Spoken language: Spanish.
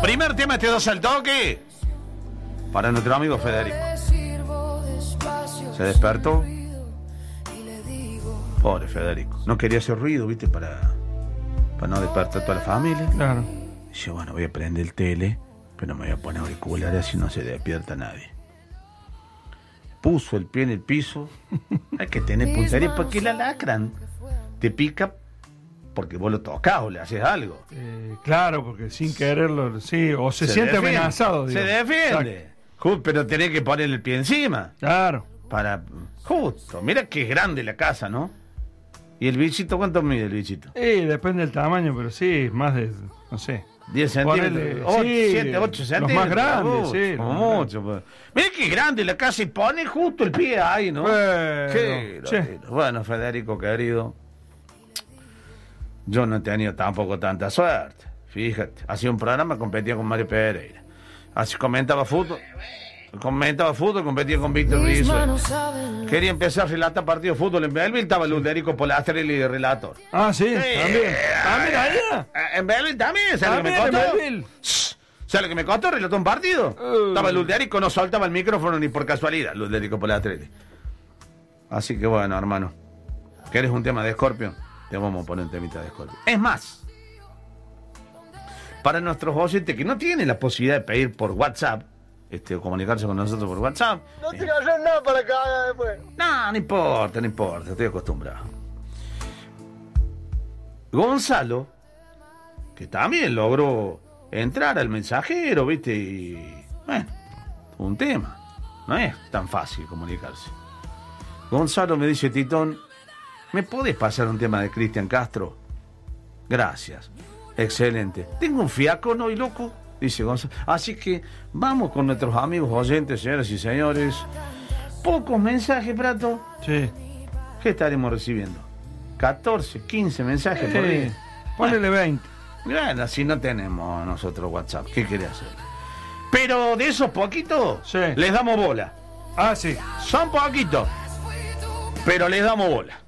Primer tema, este 2 al toque. Para nuestro amigo Federico. Se despertó. Pobre Federico. No quería hacer ruido, ¿viste? Para no despertar a toda la familia. Claro. Dice, bueno, voy a prender el tele, pero me voy a poner auriculares así no se despierta nadie. Puso el pie en el piso. Hay que tener puntería porque el alacrán te pica porque vos lo tocás o le haces algo. Claro, porque sin quererlo, sí, o se siente defiende, amenazado. Digo. Se defiende. Pero tenés que poner el pie encima. Claro. Para. Justo. Mira que es grande la casa, ¿no? ¿Y el bichito cuánto mide el bichito? Depende del tamaño, pero sí, más de, no sé. 10 centímetros. 7, 8 centímetros. Los más grandes, sí. Como mucho. Pues. Mira que grande la casa y pone justo el pie ahí, ¿no? Bueno, Federico, querido. Yo no he tenido tampoco tanta suerte. Fíjate. Hacía un programa, competía con Mario Pereira. Así comentaba fútbol, competía con Víctor Rizzo. Quería empezar a relatar partidos de fútbol en Belleville, estaba Luderico Polastrelli de relator. Ah, sí, también. Mira. En Belleville también, ¿sabes lo que me costó? ¿Sabes lo que me costó? Relató un partido. Estaba Luderico, no soltaba el micrófono ni por casualidad, Luderico Polastrelli. Así que bueno, hermano, ¿querés un tema de Scorpion? Te vamos a poner un temita de Scorpion. Es más, para nuestros oyentes que no tienen la posibilidad de pedir por WhatsApp, o comunicarse con nosotros por WhatsApp. No te calles nada para que haga después. No importa, estoy acostumbrado. Gonzalo, que también logró entrar al mensajero, ¿viste? Y bueno, un tema. No es tan fácil comunicarse. Gonzalo me dice, Titón, ¿me podés pasar un tema de Cristian Castro? Gracias. Excelente. Tengo un fiaco, ¿no? Y loco, dice Gonzalo. Así que vamos con nuestros amigos oyentes, señoras y señores. Pocos mensajes, Prato. Sí. ¿Qué estaremos recibiendo? 14, 15 mensajes por día. Ponele 20. Bueno, así no tenemos nosotros WhatsApp. ¿Qué querés hacer? Pero de esos poquitos, sí, les damos bola. Ah, sí. Son poquitos, pero les damos bola.